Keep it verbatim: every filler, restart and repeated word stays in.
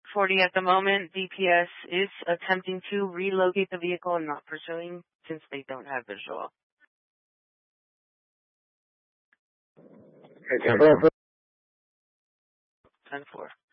forty at the moment. D P S is attempting to relocate the vehicle and not pursuing since they don't have visual. Okay, ten four. ten four.